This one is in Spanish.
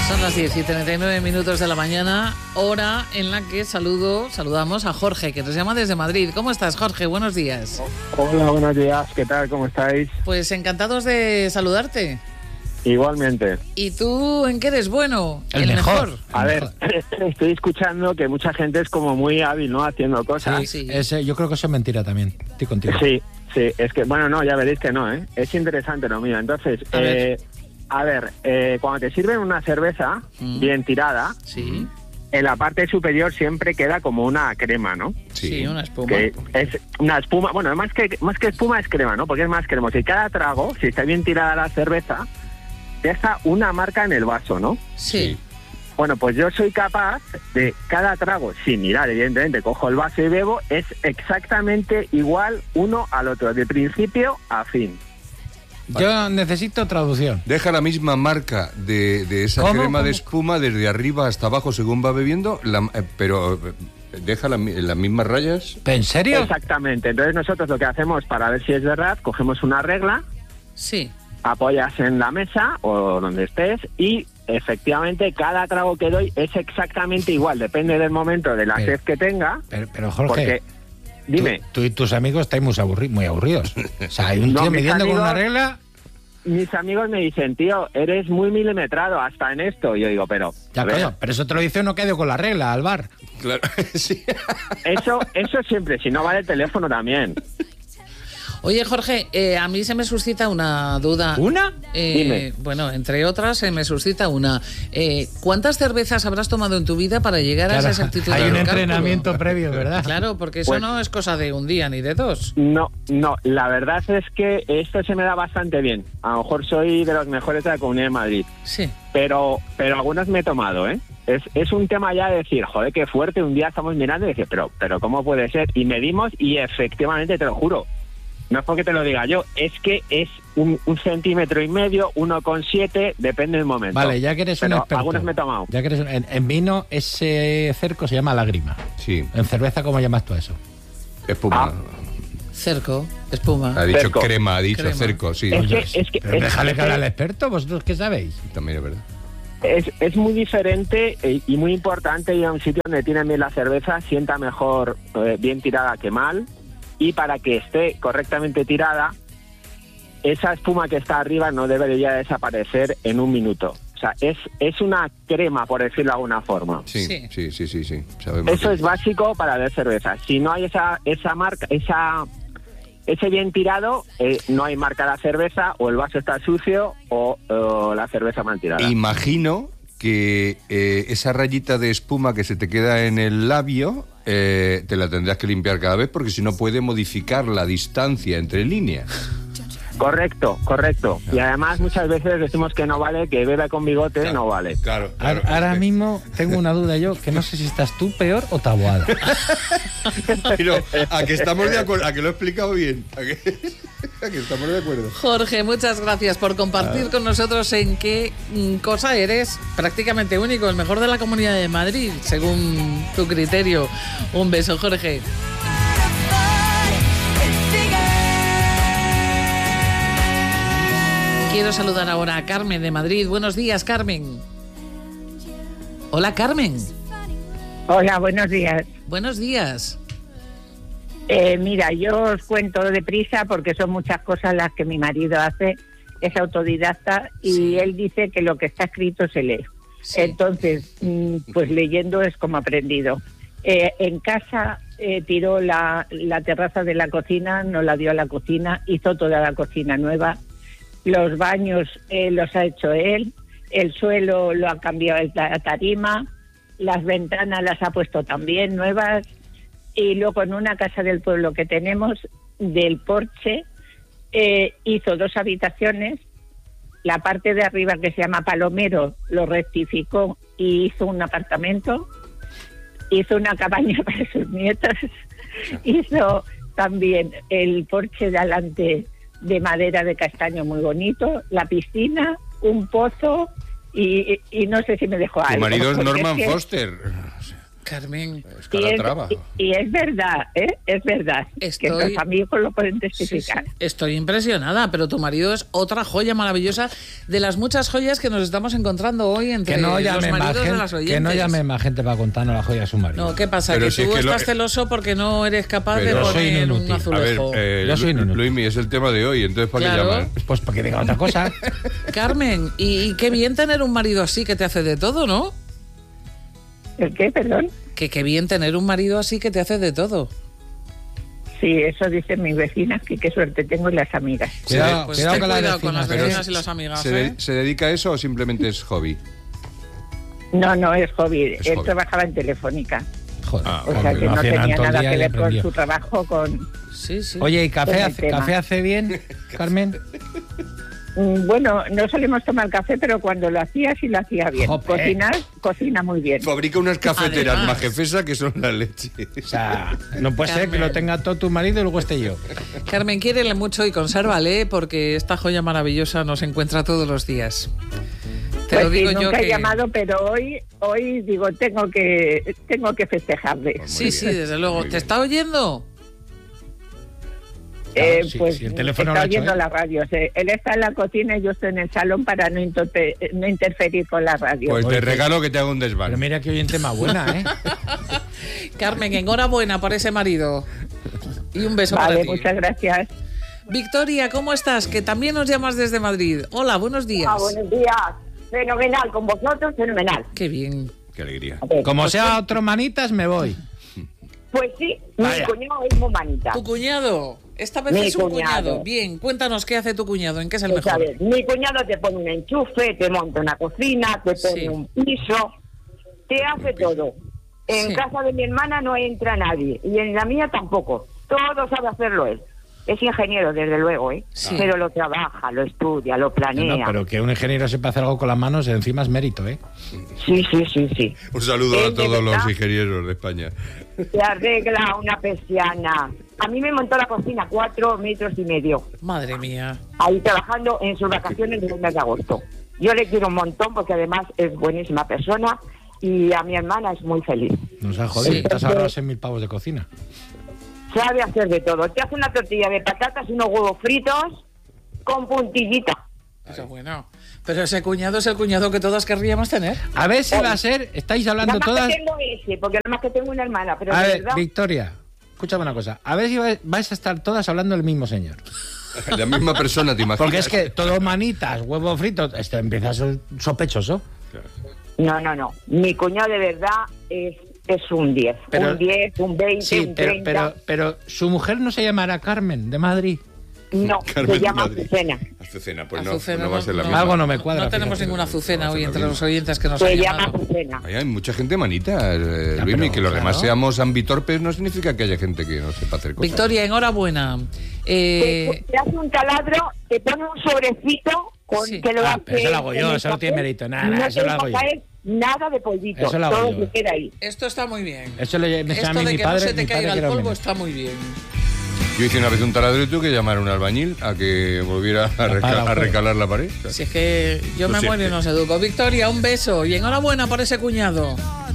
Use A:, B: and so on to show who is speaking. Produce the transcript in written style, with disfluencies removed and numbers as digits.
A: Son las 10:39 de la mañana, hora en la que saludamos a Jorge, que nos llama desde Madrid. ¿Cómo estás, Jorge? Buenos días.
B: Hola, buenos días. ¿Qué tal? ¿Cómo estáis?
A: Pues encantados de saludarte.
B: Igualmente.
A: ¿Y tú en qué eres bueno?
C: El mejor.
B: A ver, estoy escuchando que mucha gente es como muy hábil, ¿no? Haciendo cosas.
A: Sí.
C: Yo creo que eso es mentira también. Estoy contigo.
B: Sí, es que, bueno, no, ya veréis que no, ¿eh? Es interesante lo mío. Entonces, cuando te sirven una cerveza bien tirada,
A: sí,
B: en la parte superior siempre queda como una crema, ¿no?
A: Sí, una espuma.
B: Que es una espuma, bueno, más que espuma es crema, ¿no? Porque es más cremoso. Y cada trago, si está bien tirada la cerveza, deja una marca en el vaso, ¿no?
A: Sí.
B: Bueno, pues yo soy capaz de cada trago, sin mirar, evidentemente, cojo el vaso y bebo, es exactamente igual uno al otro, de principio a fin.
C: Yo necesito traducción.
D: Deja la misma marca de esa crema de espuma desde arriba hasta abajo según va bebiendo, pero deja las mismas rayas.
C: ¿En serio?
B: Exactamente. Entonces nosotros lo que hacemos para ver si es verdad, cogemos una regla,
A: Sí.
B: apoyas en la mesa o donde estés y efectivamente cada trago que doy es exactamente igual, depende del momento de la sed que tenga.
C: Pero Jorge,
B: porque, dime.
C: Tú y tus amigos estáis muy aburridos. O sea, hay un tío midiendo con una regla.
B: Mis amigos me dicen, tío, eres muy milimetrado hasta en esto. Y yo digo, pero...
C: Ya, coño, pero eso te lo dice uno que ha ido con la regla al bar.
D: Claro, sí.
B: Eso siempre, si no vale el teléfono también.
A: Oye, Jorge, a mí se me suscita una duda.
C: ¿Una?
B: Dime.
A: Bueno, entre otras, se me suscita una. ¿Cuántas cervezas habrás tomado en tu vida para llegar a esa exactitud?
C: Hay
A: del
C: un
A: cálculo?
C: entrenamiento previo, ¿verdad?
A: Claro, porque eso
B: Pues,
A: no es cosa de un día ni de dos.
B: No, la verdad es que esto se me da bastante bien. A lo mejor soy de los mejores de la Comunidad de Madrid.
A: Sí.
B: Pero algunas me he tomado, ¿eh? Es un tema ya de decir, joder, qué fuerte, un día estamos mirando y decir, pero ¿cómo puede ser? Y medimos y efectivamente, te lo juro, no es porque te lo diga yo, es que es un centímetro y medio, 1,7, depende del momento.
C: Vale, ya que eres un experto.
B: Algunas me he tomado.
C: Ya que eres en vino, ese cerco se llama lágrima.
D: Sí.
C: En cerveza, ¿cómo llamas tú a eso?
D: Espuma.
A: Cerco, espuma.
D: Ha dicho
B: Cerco.
D: crema, ha dicho
A: Crema.
D: cerco, sí.
C: Pero déjale que hable al experto, ¿vosotros qué sabéis?
D: También es verdad.
B: Es muy diferente y muy importante ir a un sitio donde tienen bien la cerveza, sienta mejor bien tirada que mal, y para que esté correctamente tirada, esa espuma que está arriba no debería desaparecer en un minuto. O sea, es una crema, por decirlo de alguna forma.
D: Sí. Sabemos
B: Eso
D: que-
B: es básico para ver cerveza. Si no hay esa marca, ese bien tirado, no hay marca de la cerveza, o el vaso está sucio o la cerveza mal tirada.
D: Imagino que esa rayita de espuma que se te queda en el labio te la tendrás que limpiar cada vez porque si no puede modificar la distancia entre líneas.
B: Correcto. Y además muchas veces decimos que no vale, que bebe con bigote,
D: Claro.
B: no vale.
D: Claro.
C: Ahora mismo tengo una duda yo, que no sé si estás tú peor o Taboada.
D: Pero a que estamos de acuerdo, a que lo he explicado bien, a que estamos de acuerdo.
A: Jorge, muchas gracias por compartir con nosotros en qué cosa eres prácticamente único, el mejor de la Comunidad de Madrid, según tu criterio. Un beso, Jorge. Quiero saludar ahora a Carmen de Madrid. Buenos días, Carmen. Hola, Carmen.
E: Hola, buenos días.
A: Buenos días.
E: Mira, yo os cuento deprisa porque son muchas cosas las que mi marido hace, es autodidacta y él dice que lo que está escrito se lee.
A: Sí.
E: Entonces, pues leyendo es como aprendido. En casa tiró la terraza de la cocina, nos la dio a la cocina, hizo toda la cocina nueva. Los baños los ha hecho él, el suelo lo ha cambiado la tarima, las ventanas las ha puesto también nuevas, y luego en una casa del pueblo que tenemos, del porche, hizo 2 habitaciones, la parte de arriba que se llama Palomero lo rectificó y hizo un apartamento, hizo una cabaña para sus nietos, hizo también el porche de adelante de madera de castaño muy bonito, la piscina, un pozo y no sé si me dejó algo.
D: Tu marido es
E: porque
D: Norman
E: es que,
D: Foster.
A: Carmen,
D: Es Calatrava.
E: Y es verdad, ¿eh? Es verdad. Que los amigos lo pueden testificar.
A: Sí. Estoy impresionada, pero tu marido es otra joya maravillosa de las muchas joyas que nos estamos encontrando hoy entre los maridos de las oyentes.
C: Que no llame más gente para contarnos la joya de su marido.
A: No, ¿qué pasa?
D: Pero
A: que
D: si
A: tú
D: es que
A: estás celoso porque no eres capaz de poner un azulejo.
D: A ver,
C: Yo soy inútil.
D: Luismi, es el tema de hoy, entonces ¿para qué llaman?
C: Pues porque diga otra cosa.
A: Carmen, y qué bien tener un marido así que te hace de todo, ¿no?
E: ¿El qué, perdón?
A: Que qué bien tener un marido así que te hace de todo.
E: Sí, eso dicen mis vecinas, que qué suerte tengo y las amigas.
C: Cuidado,
A: Pues
C: cuidado
A: ten
C: con las
A: cuidado con las
C: vecinas.
A: vecinas y las amigas,
D: ¿Se dedica a eso o simplemente es hobby?
E: No, es hobby.
D: Es
E: Él
D: hobby.
E: trabajaba en Telefónica.
C: Joder,
E: O sea que
C: lo
E: no
C: hacían
E: tenía
C: todo el
E: nada
C: día
E: que
C: y
E: ver con
C: aprendió.
E: su trabajo con...
A: Sí, sí.
C: Oye, ¿y
E: Con el tema.
C: café hace bien, Carmen?
E: Bueno, no solemos tomar café, pero cuando lo hacía, sí lo hacía bien.
C: Jope.
E: Cocina muy bien.
D: Fabrica unas cafeteras
A: Además.
D: majefesa que son la leche.
C: O sea, no puede ser que
A: Carmen.
C: lo tenga todo tu marido y luego esté yo.
A: Carmen, quiérele mucho y consérvale porque esta joya maravillosa nos encuentra todos los días. Te
E: Pues
A: lo
E: sí,
A: digo yo
E: nunca he
A: que...
E: llamado, pero hoy digo, tengo que festejarle.
D: Muy
A: Sí,
D: bien.
A: sí, desde luego.
D: Muy
A: ¿Te
D: bien.
A: está oyendo?
C: Claro, sí,
E: Pues
C: sí, el teléfono
E: está
C: lo ha hecho,
E: oyendo
C: ¿eh?
E: la radio. Él está en la cocina y yo estoy en el salón para no interferir con la radio.
D: Pues
C: Oye,
D: te regalo que te haga un desván.
C: Pero mira que oyente más buena, ¿eh?
A: Carmen, enhorabuena por ese marido. Y un beso
E: Vale,
A: para ti.
E: muchas gracias.
A: Victoria, ¿cómo estás? Que también nos llamas desde Madrid. Hola, buenos días.
F: Buenos días. Fenomenal, con vosotros, fenomenal.
A: Qué bien.
D: Qué alegría.
F: A ver,
C: Como sea otro manitas, me voy.
F: Pues sí,
C: Vaya.
F: mi cuñado es muy manita.
A: Tu cuñado. Esta vez
F: Mi
A: es un
F: cuñado.
A: cuñado. Bien, cuéntanos qué hace tu cuñado, en qué es el
F: Pues,
A: mejor.
F: a ver, mi cuñado te pone un enchufe, te monta una cocina, te pone
A: Sí.
F: un piso, te hace todo. En
A: Sí.
F: casa de mi hermana no entra nadie y en la mía tampoco. Todo sabe hacerlo él. Es ingeniero, desde luego, ¿eh?
A: Sí.
F: Pero lo trabaja, lo estudia, lo planea.
C: No, pero que un ingeniero sepa hacer algo con las manos, encima es mérito, ¿eh?
F: Sí.
D: Un saludo a
F: Él, de
D: todos los
F: verdad,
D: ingenieros de España.
F: te arregla una persiana. A mí me montó la cocina 4,5 metros.
A: Madre mía.
F: Ahí trabajando en sus vacaciones del mes de agosto. Yo le quiero un montón porque además es buenísima persona y a mi hermana es muy feliz.
C: Nos ha jodido.
A: Sí.
C: Te has ahorrado 6.000 pavos de cocina.
F: Sabe hacer de todo. Te hace una tortilla de patatas y unos huevos fritos con puntillita.
A: Eso es bueno. Pero ese cuñado es el cuñado que todas querríamos tener.
C: A ver si va a ser, estáis hablando
F: Nada más
C: todas...
F: que tengo ese, porque nada más que tengo una hermana, pero
C: A
F: de
C: ver,
F: verdad...
C: Victoria, escúchame una cosa. A ver si vais a estar todas hablando del mismo señor.
D: La misma persona, ¿te imaginas?
C: Porque es que todo manitas, huevos fritos, esto empieza a ser sospechoso.
F: No. Mi cuñado de verdad es un 10.
C: Pero-
F: Un 10, un 20,
C: Sí,
F: un 30.
C: pero su mujer no se llamará Carmen, de Madrid.
F: No,
D: Carmen
F: se llama
D: Madrid.
F: Azucena.
D: Azucena, pues
A: Azucena,
D: no va a ser la
A: no.
D: misma.
C: Algo no me cuadra.
A: No tenemos
C: fíjate.
A: ninguna azucena
D: No,
A: hoy
D: no,
A: entre
D: no.
A: los oyentes que nos han
F: Se llama
A: llamado.
F: Azucena.
D: Hay mucha gente manita, Luismi,
C: pero,
D: que los
C: claro.
D: demás seamos ambitorpes no significa que haya gente que no sepa hacer cosas.
A: Victoria, enhorabuena.
F: Te hace un taladro, te pone un sobrecito con
A: Sí.
F: que lo
C: Ah,
F: hace
C: pero eso lo hago yo,
F: en el
C: eso no tiene
F: papel,
C: mérito, nada,
F: y no
C: eso lo
F: te
C: hago
F: deja
C: yo.
F: caer nada de polvito,
C: Eso lo hago
F: todo
C: yo.
F: se queda ahí.
A: Esto está muy bien.
C: Eso le me
A: Esto
C: a mí
A: de
C: mi
A: que
C: padre.
A: no se te
C: mi padre
A: caiga
C: que
A: el
C: era
A: polvo
C: menos.
A: está muy bien.
D: Yo hice una vez un taladro y tuve que llamar a un albañil a que volviera a recalar la pared.
A: Si es que yo
D: Lo
A: me
D: siento.
A: muero y no os educo. Victoria, un beso y enhorabuena por ese cuñado.